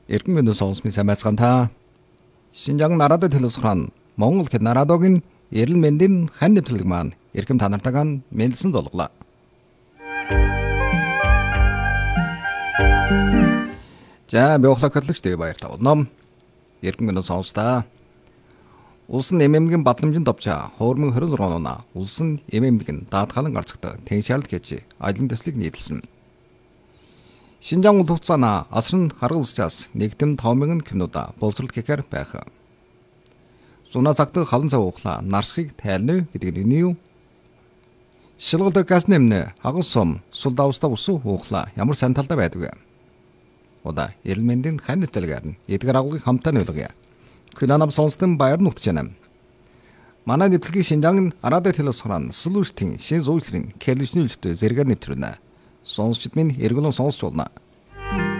Эргэн өнөө сонсмын сайн байцгаана та. Шинжаан нарадад хэлсгэрэн Монгол хэд нарадогийн эрэл мэндийн хань нэвтрүүлэг маань эрхэм та нартайгаа мэлсэн золглоо. За биохлог хөтлөгчтэй баяр тавлаа. Эргэн өнөө сонстаа. Улсын эмэмгийн бадламжинд товчаа хуурмын 26 оноо улсын эмэмгийн даатгалан гарцагт тэншаалт гэж аялын төслийг нийлсэн. Шинжаан улс асрын харгалзчаас нэгдэм 5,000 кинода боловсрол гэхээр байх. Зуна цагт халан цав ухлаа нарсхийг тайлна гэдэг нь юу? Шилгэлт газ нэмнэ хагас сум сул давстаа усуу ухлаа ямар сайн талдаа байдаг вэ? Ода эрэл мэндийн хань нэвтрүүлгээр нь эдгээр агуулгыг хамтаа нөлгөе. Күнанам сонстон баяр нүгтжэнэ. Манай нэвтрүүлгийн Шинжаан арадад хэлсгэрэн слүүстийн шин зүйслэрийн кэрлишний үлдээ зэрэгээр нэвтрүүлнэ. Сонсчд минь эргэлэн сонсч болно.